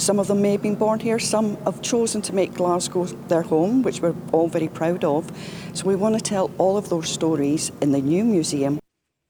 Some of them may have been born here. Some have chosen to make Glasgow their home, which we're all very proud of. So we want to tell all of those stories in the new museum.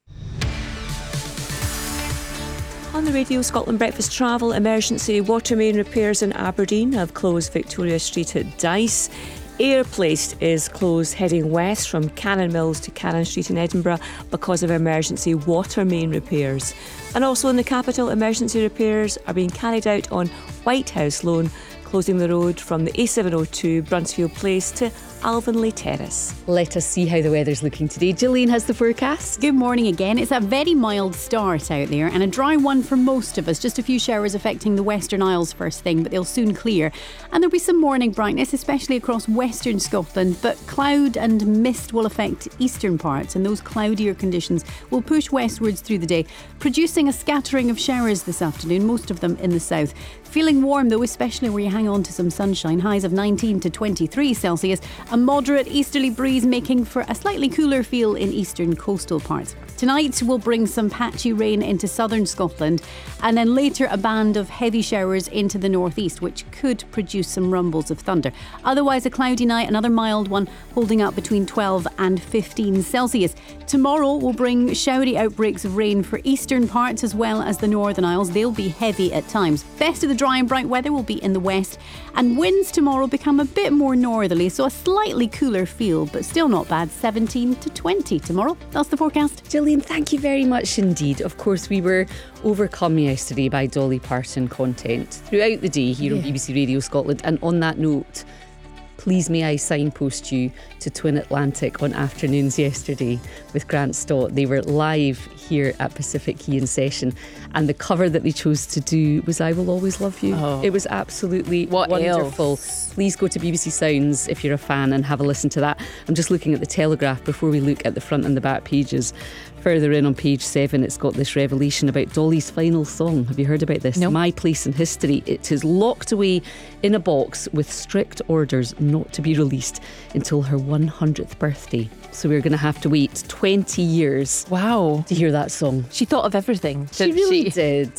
On the Radio Scotland Breakfast Travel, emergency water main repairs in Aberdeen have closed Victoria Street at Dice. Ayr Place is closed heading west from Cannon Mills to Cannon Street in Edinburgh because of emergency water main repairs. And also in the capital, emergency repairs are being carried out on Whitehouse Lane, closing the road from the A702 Brunsfield Place to Alvanley Terrace. Let us see how the weather's looking today. Gillian has the forecast. Good morning again. It's a very mild start out there and a dry one for most of us. Just a few showers affecting the Western Isles first thing, but they'll soon clear. And there'll be some morning brightness, especially across western Scotland, but cloud and mist will affect eastern parts, and those cloudier conditions will push westwards through the day, producing a scattering of showers this afternoon, most of them in the south. Feeling warm though, especially where you hang on to some sunshine. Highs of 19 to 23 Celsius. A moderate easterly breeze making for a slightly cooler feel in eastern coastal parts. Tonight will bring some patchy rain into southern Scotland, and then later a band of heavy showers into the northeast, which could produce some rumbles of thunder. Otherwise a cloudy night, another mild one holding up between 12 and 15 Celsius. Tomorrow will bring showery outbreaks of rain for eastern parts as well as the Northern Isles. They'll be heavy at times. Best of the dry and bright weather will be in the west, and winds tomorrow become a bit more northerly, so a slightly cooler feel, but still not bad. 17 to 20 tomorrow. That's the forecast. Gillian, thank you very much indeed. Of course, we were overcome yesterday by Dolly Parton content throughout the day here on BBC Radio Scotland. And on that note, please may I signpost you to Twin Atlantic on afternoons yesterday with Grant Stott. They were live here at Pacific Key in session, and the cover that they chose to do was I Will Always Love You. It was absolutely wonderful. Else? Please go to BBC Sounds if you're a fan and have a listen to that. I'm just looking at the Telegraph before we look at the front and the back pages. Further in on page 7, it's got this revelation about Dolly's final song. Have you heard about this? No. My Place in History. It is locked away in a box with strict orders not to be released until her 100th birthday. So we're going to have to wait 20 years Wow. to hear that song. She thought of everything. She really did.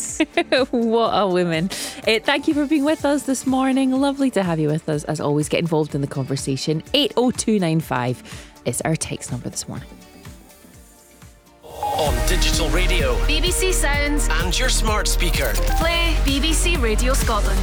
What a woman. Thank you for being with us this morning. Lovely to have you with us. As always, get involved in the conversation. 80295 is our text number this morning. On digital radio, BBC Sounds, and your smart speaker. play BBC Radio Scotland.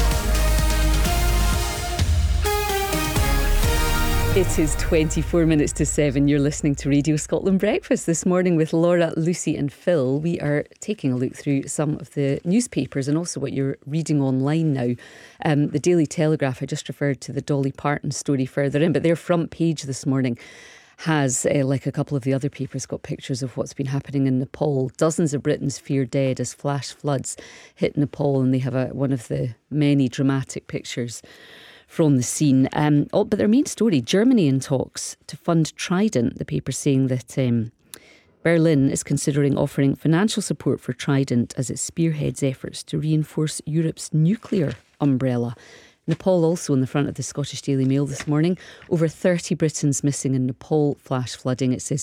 It is 24 minutes to 7. You're listening to Radio Scotland Breakfast this morning with Laura, Lucy and Phil. We are taking a look through some of the newspapers and also what you're reading online now. The Daily Telegraph, I just referred to the Dolly Parton story further in, but their front page this morning has, like a couple of the other papers, got pictures of what's been happening in Nepal. Dozens of Britons fear dead as flash floods hit Nepal, and they have one of the many dramatic pictures from the scene. But their main story, Germany in talks to fund Trident. The paper saying that Berlin is considering offering financial support for Trident as it spearheads efforts to reinforce Europe's nuclear umbrella. Nepal also on the front of the Scottish Daily Mail this morning. Over 30 Britons missing in Nepal flash flooding. It says